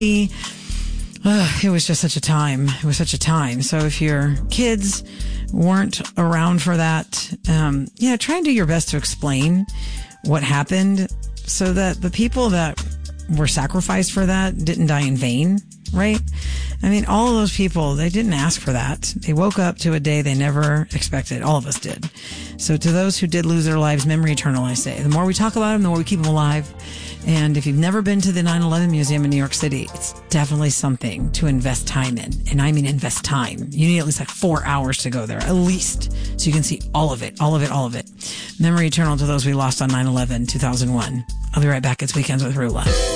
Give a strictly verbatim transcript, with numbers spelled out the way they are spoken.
Uh, it was just such a time. It was such a time. So if your kids weren't around for that, um, yeah, try and do your best to explain what happened so that the people that were sacrificed for that didn't die in vain, right? I mean, all of those people, they didn't ask for that. They woke up to a day they never expected. All of us did. So to those who did lose their lives, memory eternal, I say. The more we talk about them, the more we keep them alive. And if you've never been to the nine eleven Museum in New York City, it's definitely something to invest time in. And I mean invest time. You need at least like four hours to go there, at least, so you can see all of it, all of it, all of it. Memory eternal to those we lost on nine eleven, two thousand one. I'll be right back. It's Weekends with Rula.